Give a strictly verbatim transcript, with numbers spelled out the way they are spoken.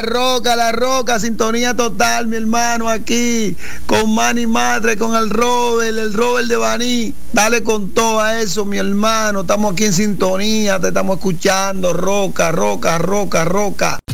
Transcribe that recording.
Roca, la Roca, sintonía total, mi hermano, aquí, con Manny Madre, con el Robert, el Robert de Baní. Dale con todo a eso, mi hermano. Estamos aquí en sintonía, te estamos escuchando. Roca, Roca, Roca, Roca.